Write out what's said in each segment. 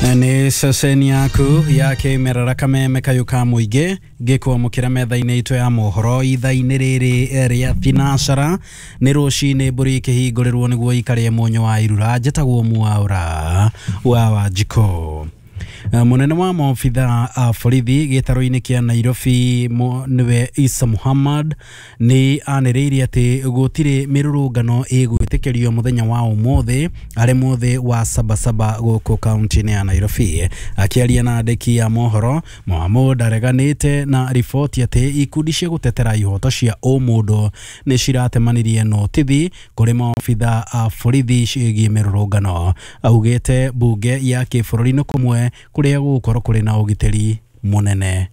Ni ceceni yaku ya Kimerera Kameme Kayuka Muingi gikwamukira metha-ini itu ya mohoro itha-ini riri ria thinacara ni rucini mburi ikihingũrĩrwo niguo ikarie munyo wa irura njĩtagwo Mwaura wa Wanjikũ. Munene wa maobitha a borithi gĩtaro-inĩ kĩa Nairobi niwe Isa Muhammad ni anĩrĩirie ati gũtirĩ mĩrũrũngano ĩgwĩtĩkĩrio muthenya wa ũmũthĩ arĩ mũthĩ wa Sabasaba gũkũ kaunti-inĩ ya Nairobi. Akĩaria na andĩki a mohoro, Mohamud areganĩte na riboti ati ikundi cia gũtetera ihoto cia ũmũndũ nĩ ciratemanirie notithi kũrĩ maobitha a borithi ciĩgiĩ mĩrũrũngano. Augĩte bunge ya kĩbũrũri nĩ kũmwe kuria gukorwo kuri na ugiteri munene.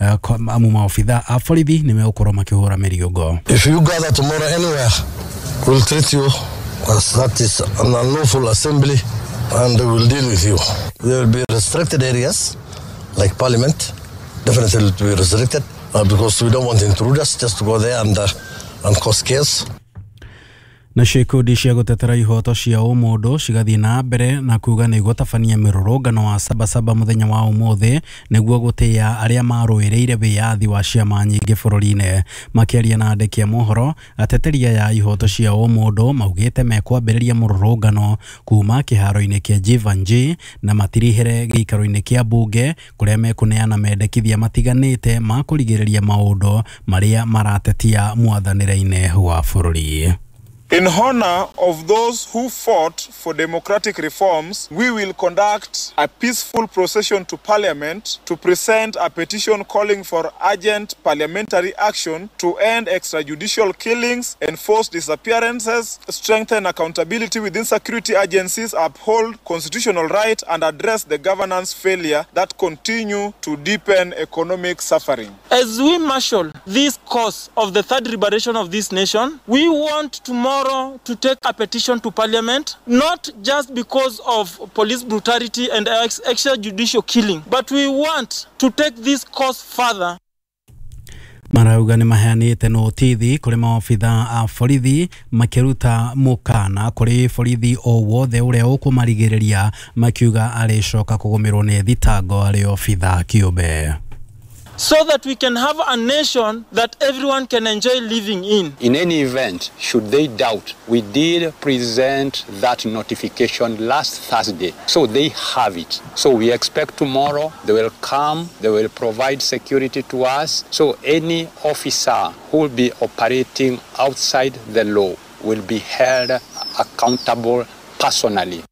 Maobitha a borithi ni megũkorwo makĩhũra mĩriũngo. If you gather tomorrow anywhere, we'll treat you as that is an unlawful assembly and we'll deal with you. There will be restricted areas like Parliament. Definitely will be restricted because we don't want intruders just to go there and cause chaos. Na ikundi cia gũtetera ihoto cia ũmũndũ cigathiĩ na mbere na kuga nĩ gũtabania mĩrũrũngano wa Sabasaba muthenya wa ũmũthĩ nĩguo gũtĩĩa arĩa marũĩrĩire wĩyathi wa ciama nyingĩ bũrũri-inĩ. Makĩaria na andĩki a mohoro, ateteria ya ihoto cia ũmũndũ maugĩte mekwambĩrĩria mũrũrũngano kuma kĩharo-inĩ kĩa Jivanji na matirihĩre gĩikaro-inĩ kĩa bunge kũrĩa mekũneana mendekithia matiganĩte ma kũrigĩrĩria maũndũ marĩa maratetia mwathanĩre-inĩ wa bũrũri. In honor of those who fought for democratic reforms, we will conduct a peaceful procession to Parliament to present a petition calling for urgent parliamentary action to end extrajudicial killings, enforce disappearances, strengthen accountability within security agencies, uphold constitutional rights, and address the governance failure that continue to deepen economic suffering. As we marshal this cause of the third liberation of this nation, we want tomorrow to take a petition to Parliament, not just because of police brutality and extrajudicial killing, but we want to take this cause further. Marauga nĩ maheanĩte notithi kũrĩ maobitha a borithi makĩruta mũkana kũrĩ borithi o wothe ũrĩa ũkũmarigĩrĩria, makiuga arĩcoka kũgũmĩrwo nĩ thitango arĩ obitha kĩũmbe. So that we can have a nation that everyone can enjoy living in. In any event, should they doubt, we did present that notification last Thursday. So they have it. So we expect tomorrow they will come, they will provide security to us. So any officer who will be operating outside the law will be held accountable personally.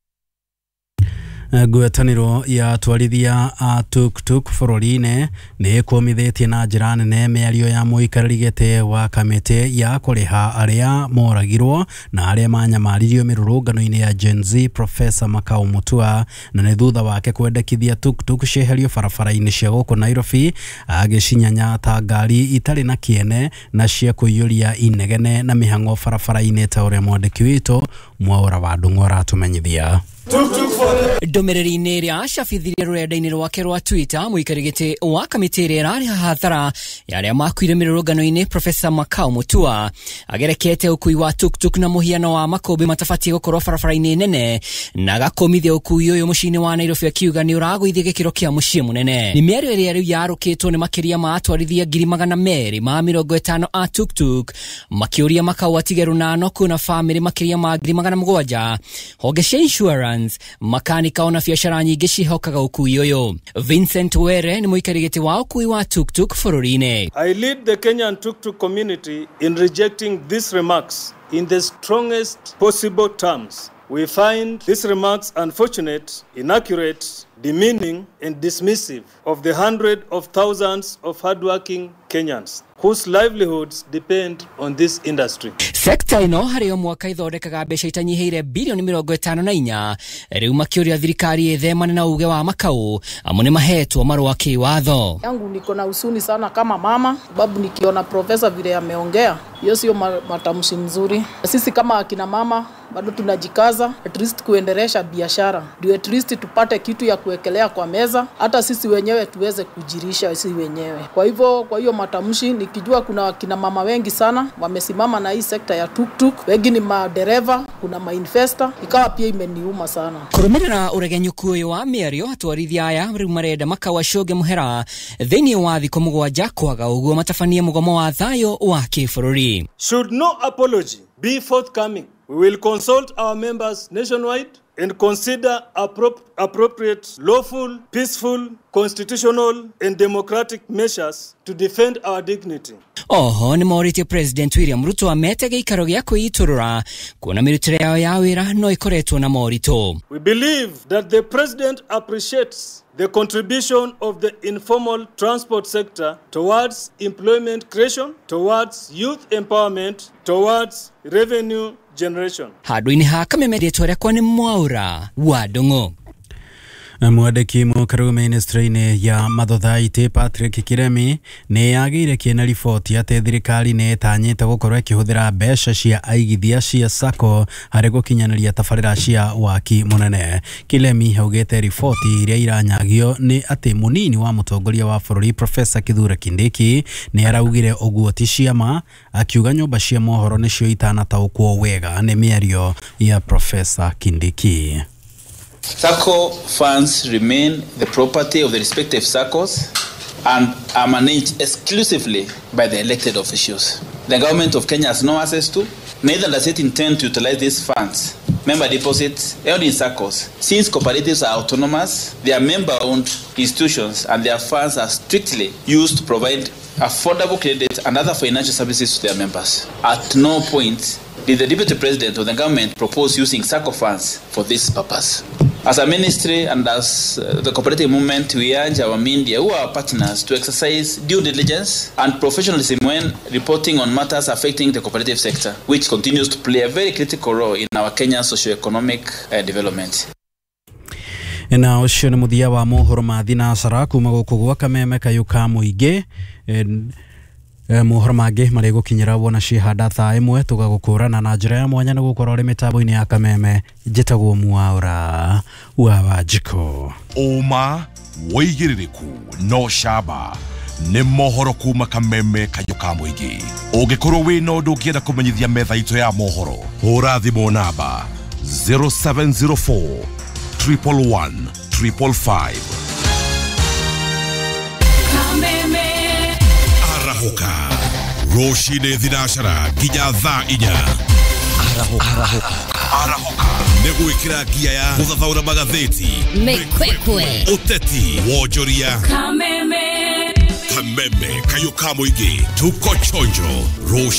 Ngwatanĩro ya atwarithia a tuk-tuk bũrũri-inĩ nĩ ĩkũmithĩtie na njĩra nene mĩario ya mũikarĩri gĩtĩ wa kamĩtĩ ya kũrĩha arĩa moragirwo na arĩa manyamaririo mĩrũrũngano-inĩ ya Gen Z Professor Makau Mutua, na nĩ thutha wake kwendekithia tuk-tuk cieherio barabara-inĩ cia gũkũ Nairobi, agĩcinyanya ta ngari itarĩ na kĩene na cia kũiyũria inegene na mĩhang'o barabara-inĩ ta ũrĩa mwandĩki witũ Mwaura wa Ndung'u aratũmenyithia. Ndomereri-inĩ ĩrĩa acabithirie rũrenda-inĩ rwake rwa Twitter, mũikarĩri gĩtĩ wa kamĩtĩ ĩrĩa ĩrarĩha hathara ya arĩa makuire mĩrũrũngano-inĩ Professor Makau Mutua agerekete ũkui wa tuk-tuk na mũhiano wa makũmbĩ matabatie gũkorwo barabara-inĩ nene na agakomithia ũkui ũyũ mũciĩ-inĩ wa Nairobi, akiuga nĩ ũragũithia gĩkĩro kĩa mũciĩ mũnene. Nĩ mĩario ĩrĩa rĩu yarũkĩtwo nĩ makĩria ma atwarithia 250,000 a tuk-tuk makĩũria Makau atige rũnano kuna bamĩrĩ makĩria ma 700,000. Honge cia insurance, makanika ona biacara nyingĩ cihokaga ũkui ũyũ. Vincent Were nĩ mũikarĩri gĩtĩ wa ũkui wa tuk-tuk bũrũri-inĩ. I lead the Kenyan tuk-tuk community in rejecting these remarks in the strongest possible terms. We find these remarks unfortunate, inaccurate, demeaning and dismissive of the hundreds of thousands of hardworking Kenyans whose livelihoods depend on this industry. Sekta ino harĩ o mwaka ithondekaga mbeca itanyiheire bilioni 54. Rĩu makĩũria thirikari ĩthemane na uge wa Makau amu nĩ mahetwo marũa kĩwatho. Yangu niko na huzuni sana kama mama, sababu nikiona profesa vile ameongea, hiyo sio matamshi mzuri. Sisi kama akina mama bado tunajikaza at least kuendelesha biashara, ndio at least tupate kitu ya kuwekelea kwa meza, hata sisi wenyewe tuweze kujirisha sisi wenyewe. Kwa hiyo matamshi nikijua kuna kina mama wengi sana wamesimama na hii sekta ya tuktuk, wengi ni madereva, kuna mainvestor, ikawa pia imeniuma sana. Kurumirira uregenyuku uyu wa miario atwarithia aya riu marenda makawacoge muhera thiini wa thiko mugwanja kwaga uguo matafanie mugomo wa thayo wa kibururi. Should no apology be forthcoming, we will consult our members nationwide and consider appropriate, lawful, peaceful, constitutional and democratic measures to defend our dignity. Oho ni morite President William Ruto ametege ikaro gya kwiturura kuona mirutire yao ya wira no ikoretwo na morito. We believe that the president appreciates the contribution of the informal transport sector towards employment creation, towards youth empowerment, towards revenue generation. Haduini hakamemedetwo rekwa ni Mwaura wa Ndung'u. Mwandiki mũkaru ministry-inĩ ya Mathothaitĩ Patrick Kiremi nĩ agĩire kĩna riboti atĩ thirikari nĩ ĩtanyĩte gũkorwo ĩkĩhũthĩra mbeca cia aigithia cia SACCO harĩ gũkinyanĩria tabarĩra cia waki mũnene. Kiremi augĩte riboti iria iranyagio nĩ atĩ mũnini wa mũtongoria wa bũrũri Professor Kithure Kindiki nĩ araugire ũguo ti ciama, akiuga nyũmba cia mohoro nĩcio itanataũkwo wega nĩ mĩario ya Professor Kindiki. SACCO funds remain the property of the respective SACCOs and are managed exclusively by the elected officials. The government of Kenya has no access to, neither does it intend to utilize these funds. Member deposits held in SACCOs. Since cooperatives are autonomous, they are member-owned institutions and their funds are strictly used to provide affordable credit and other financial services to their members. At no point did the Deputy President of the government propose using SACCO funds for this purpose. As a ministry and as the cooperative movement, we urge our media, who are partners, to exercise due diligence and professionalism when reporting on matters affecting the cooperative sector, which continues to play a very critical role in our Kenyan socio-economic development. Na ucio nĩ muthia wa mohoro ma thinacara kuma gũkũ gwa Kameme Kayuka Muingi. Mohoro mangĩ marĩ gũkinyĩra wona cihanda thaa ĩmwe tũgagũkũrana na njĩra ya mwanya nĩ gũkorwo rĩ mĩtambo-inĩ ya Kameme. Njĩtagwo Mwaura wa Wanjikũ. Uma wĩigĩrĩrĩku no camba nĩ mohoro kuma Kameme Kayuka Muingi. Ũngĩkorwo wĩna ũndũ ũngĩenda kũmenyithia metha itũ ya mohoro, hũra thimũ namba 0704 111 555. Kameme Arahuka Roshine Thinacara nginya thaa 4. Arahuka nĩgwĩkĩra ngia ya gũthathaũra magathĩti, Mĩkwekwe, ũteti, wonjoria. Kameme Kayuka Muingi tuko chonjo.